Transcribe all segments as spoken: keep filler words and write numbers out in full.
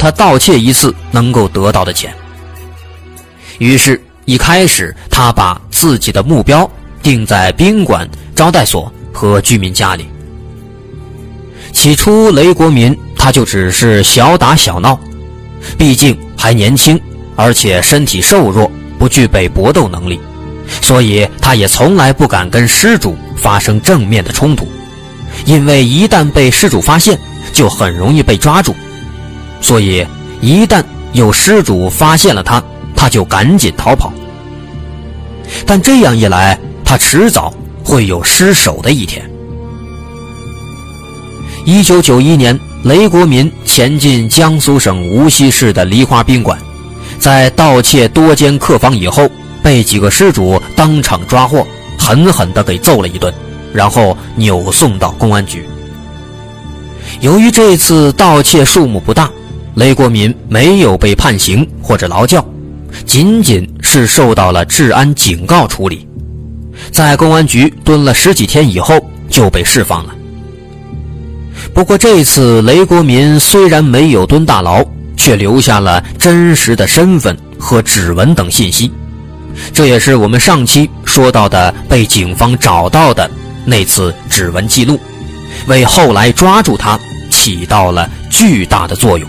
他盗窃一次能够得到的钱。于是一开始他把自己的目标定在宾馆、招待所和居民家里。起初雷国民他就只是小打小闹，毕竟还年轻，而且身体瘦弱，不具备搏斗能力，所以他也从来不敢跟施主发生正面的冲突，因为一旦被施主发现就很容易被抓住，所以一旦有施主发现了他，他就赶紧逃跑。但这样一来，他迟早会有失手的一天。一九九一年，雷国民前进江苏省无锡市的梨花宾馆，在盗窃多间客房以后，被几个施主当场抓获，狠狠地给揍了一顿，然后扭送到公安局。由于这次盗窃数目不大，雷国民没有被判刑或者劳教，仅仅是受到了治安警告处理，在公安局蹲了十几天以后就被释放了。不过这次雷国民虽然没有蹲大牢，却留下了真实的身份和指纹等信息，这也是我们上期说到的被警方找到的那次指纹记录，为后来抓住他起到了巨大的作用。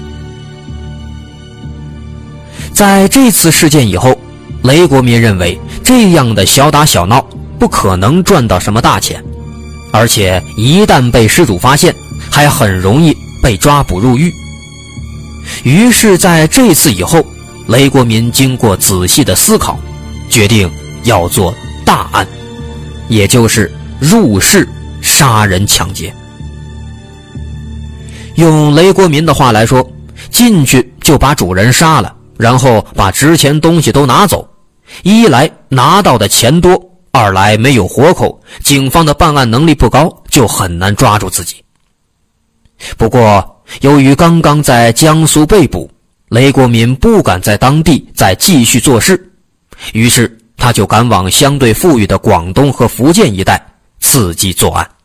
在这次事件以后，雷国民认为这样的小打小闹不可能赚到什么大钱，而且一旦被失主发现，还很容易被抓捕入狱。于是在这次以后，雷国民经过仔细的思考，决定要做大案，也就是入室杀人抢劫。用雷国民的话来说，进去就把主人杀了，然后把值钱东西都拿走，一来拿到的钱多，二来没有活口，警方的办案能力不高，就很难抓住自己。不过由于刚刚在江苏被捕，雷国民不敢在当地再继续做事，于是他就赶往相对富裕的广东和福建一带伺机作案。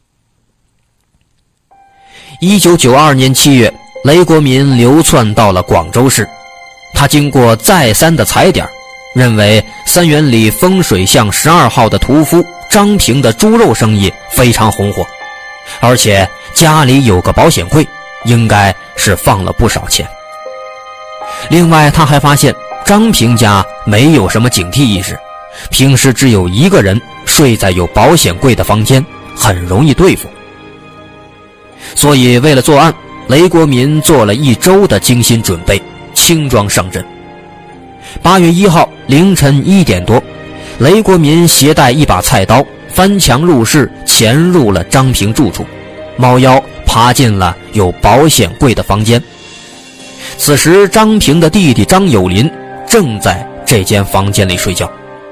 一九九二年七月，雷国民流窜到了广州市，他经过再三的踩点，认为三元里风水巷十二号的屠夫张平的猪肉生意非常红火，而且家里有个保险柜，应该是放了不少钱。另外他还发现张平家没有什么警惕意识，平时只有一个人睡在有保险柜的房间，很容易对付。所以为了作案，雷国民做了一周的精心准备，轻装上阵。八月一号凌晨一点多，雷国民携带一把菜刀，翻墙入室，潜入了张平住处，猫腰爬进了有保险柜的房间。此时张平的弟弟张友林正在这间房间里睡觉。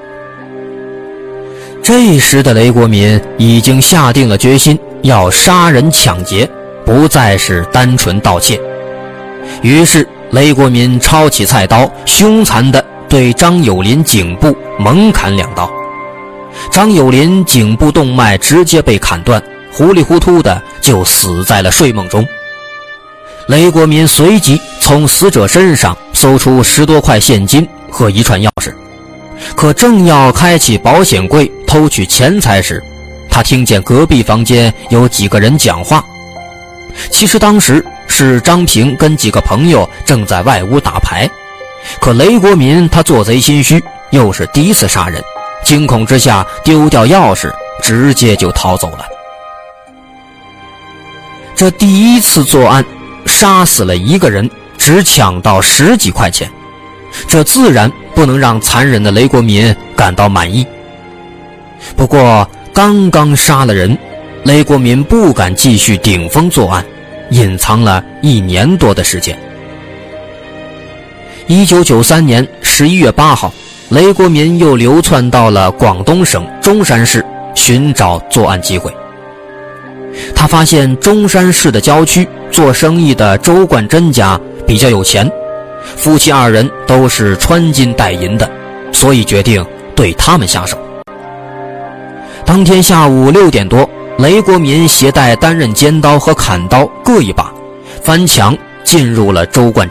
这时的雷国民已经下定了决心要杀人抢劫，不再是单纯盗窃。于是雷国民抄起菜刀，凶残地对张友林颈部猛砍两刀。张友林颈部动脉直接被砍断，糊里糊涂的就死在了睡梦中。雷国民随即从死者身上搜出十多块现金和一串钥匙，可正要开启保险柜偷取钱财时，他听见隔壁房间有几个人讲话。其实当时是张平跟几个朋友正在外屋打牌，可雷国民他做贼心虚，又是第一次杀人，惊恐之下丢掉钥匙，直接就逃走了。这第一次作案杀死了一个人，只抢到十几块钱，这自然不能让残忍的雷国民感到满意。不过刚刚杀了人，雷国民不敢继续顶风作案，隐藏了一年多的时间。一九九三年十一月八号，雷国民又流窜到了广东省中山市，寻找作案机会。他发现中山市的郊区做生意的周冠珍家比较有钱，夫妻二人都是穿金戴银的，所以决定对他们下手。当天下午六点多，雷国民携带单刃尖刀和砍刀各一把，翻墙进入了周冠